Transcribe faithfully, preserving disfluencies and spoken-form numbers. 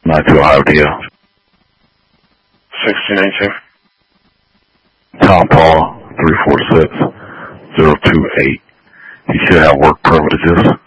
nine two Ohio D O. sixteen eighteen. Tom Paul, three four six, zero two eight. He should have work privileges.